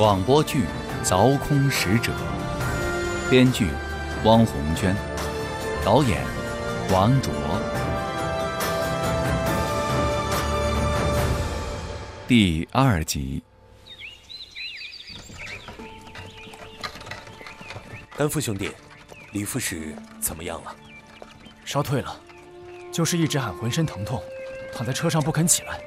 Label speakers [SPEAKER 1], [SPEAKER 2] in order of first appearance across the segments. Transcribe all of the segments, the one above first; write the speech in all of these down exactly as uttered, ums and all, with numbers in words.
[SPEAKER 1] 广播剧《凿空使者》，编剧汪红娟，导演王卓。第二集。
[SPEAKER 2] 甘父兄弟，李副使怎么样了？
[SPEAKER 3] 烧退了，就是一直喊浑身疼痛，躺在车上不肯起来。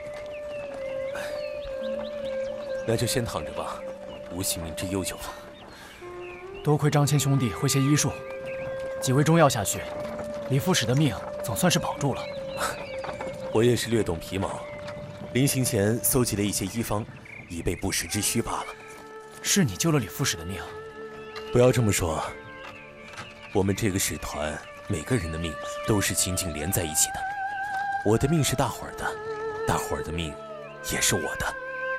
[SPEAKER 2] 那就先躺着吧，无性命之忧就好。
[SPEAKER 3] 多亏张骞兄弟会些医术，几味中药下去，李副使的命总算是保住了。
[SPEAKER 2] 我也是略懂皮毛，临行前搜集了一些医方，以备不时之需罢了。
[SPEAKER 3] 是你救了李副使的命。
[SPEAKER 2] 不要这么说，我们这个使团每个人的命都是紧紧连在一起的。我的命是大伙儿的，大伙儿的命也是我的。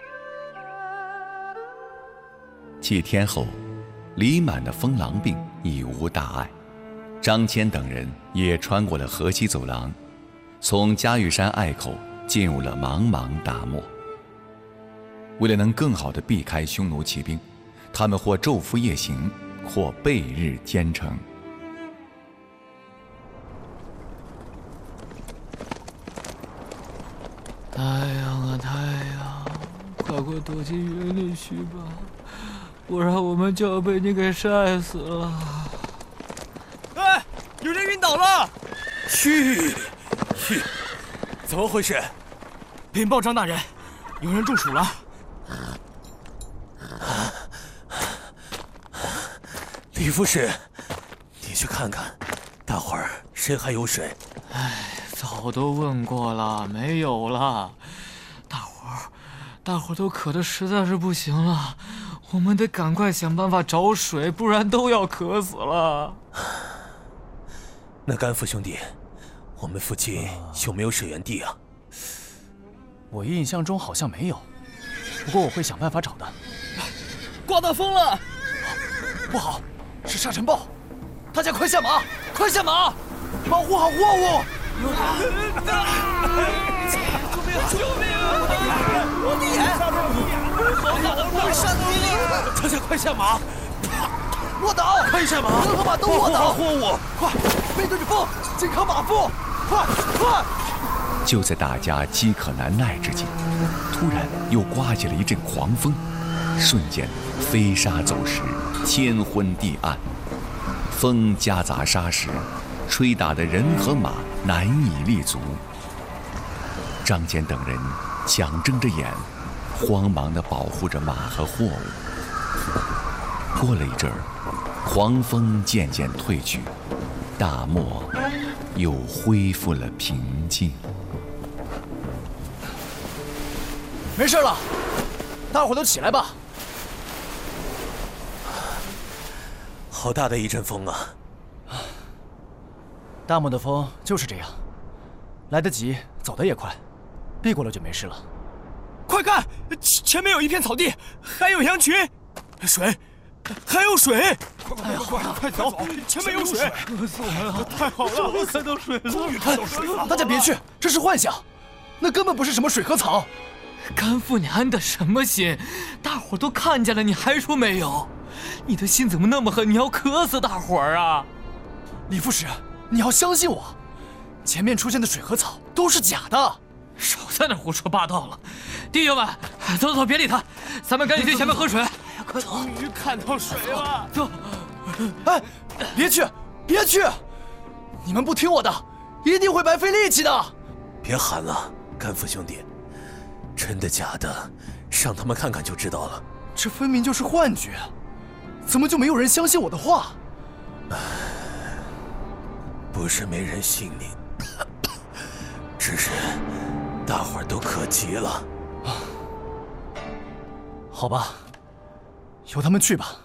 [SPEAKER 1] 几天后，李满的风狼病已无大碍，张骞等人也穿过了河西走廊，从嘉峪山隘口进入了茫茫大漠。为了能更好地避开匈奴骑兵，他们或昼伏夜行，或蔽日兼程。
[SPEAKER 4] 太阳啊太阳，快快躲进云里去吧，不然我们就要被你给晒死了。
[SPEAKER 5] 哎，有人晕倒了！
[SPEAKER 2] 去去，怎么回事？
[SPEAKER 5] 禀报张大人，有人中暑了。
[SPEAKER 2] 李副使，你去看看，大伙儿谁还有水？
[SPEAKER 4] 哎，早都问过了，没有了。大伙儿，大伙儿都渴得实在是不行了，我们得赶快想办法找水，不然都要渴死了。
[SPEAKER 2] 那甘父兄弟，我们附近有没有水源地啊？
[SPEAKER 3] 我印象中好像没有，不过我会想办法找的。
[SPEAKER 5] 刮大风了！
[SPEAKER 3] 不好，是沙尘暴！大家快下马，快下马，保护好货物！
[SPEAKER 5] 有人！救命！救命啊！我的眼！好大的风，山地里！
[SPEAKER 2] 大家快下马！
[SPEAKER 3] 卧倒！
[SPEAKER 2] 快下马！
[SPEAKER 3] 人和马都卧倒！
[SPEAKER 2] 货物！
[SPEAKER 3] 快，背对着风，紧靠马腹！快快！
[SPEAKER 1] 就在大家饥渴难耐之际，突然又刮起了一阵狂风，瞬间飞沙走石，天昏地暗，风夹杂沙石，吹打的人和马难以立足。张骞等人强睁着眼，慌忙地保护着马和货物。过了一阵儿，狂风渐渐退去，大漠又恢复了平静。
[SPEAKER 3] 没事了，大伙儿都起来吧。
[SPEAKER 2] 好大的一阵风啊！
[SPEAKER 3] 大漠的风就是这样，来得及，走得也快，避过了就没事了。
[SPEAKER 5] 快看，前面有一片草地，还有羊群，水，还有水！快快快快快走，前面有水！
[SPEAKER 4] 渴死我了！
[SPEAKER 5] 太好了，
[SPEAKER 4] 终于看到水了！
[SPEAKER 5] 终于看到水了！
[SPEAKER 3] 大家别去，这是幻想，那根本不是什么水和草。
[SPEAKER 4] 甘父，你安的什么心？大伙都看见了，你还说没有？你的心怎么那么狠？你要渴死大伙儿啊！
[SPEAKER 3] 李副使，你要相信我，前面出现的水和草都是假的。
[SPEAKER 4] 少在那胡说八道了，弟兄们，走走，别理他，咱们赶紧去前面喝水。哎呀，快走！
[SPEAKER 5] 终于看到水了！
[SPEAKER 4] 走！
[SPEAKER 3] 哎，别去，别去！你们不听我的，一定会白费力气的。
[SPEAKER 2] 别喊了，甘父兄弟，真的假的，让他们看看就知道了。
[SPEAKER 3] 这分明就是幻觉，怎么就没有人相信我的话？
[SPEAKER 2] 不是没人信你，只是大伙儿都渴急了。
[SPEAKER 3] 好吧，由他们去吧。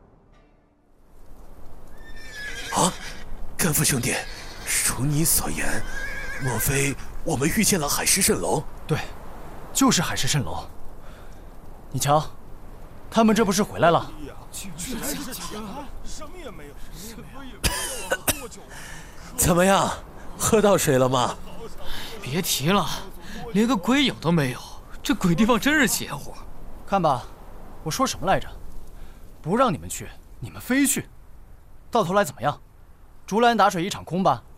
[SPEAKER 2] 啊，甘父兄弟，如你所言，莫非我们遇见了海市蜃楼？
[SPEAKER 3] 对，就是海市蜃楼。你瞧，他们这不是回来了？
[SPEAKER 5] 什么也没有，什么也没有，多久？
[SPEAKER 2] 怎么样，喝到水了吗？
[SPEAKER 4] 别提了，连个鬼影都没有，这鬼地方真是邪乎。
[SPEAKER 3] 看吧， 我说什么来着？不让你们去，你们非去，到头来怎么样？竹篮打水一场空吧。